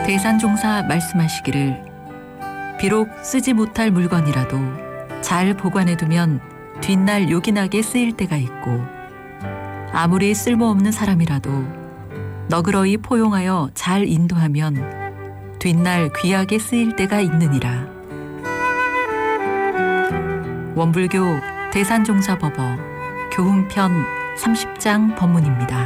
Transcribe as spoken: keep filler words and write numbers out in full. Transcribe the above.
대산종사 말씀하시기를 비록 쓰지 못할 물건이라도 잘 보관해두면 뒷날 요긴하게 쓰일 때가 있고 아무리 쓸모없는 사람이라도 너그러이 포용하여 잘 인도하면 뒷날 귀하게 쓰일 때가 있느니라. 원불교 대산종사법어 교훈편 삼십 장 법문입니다.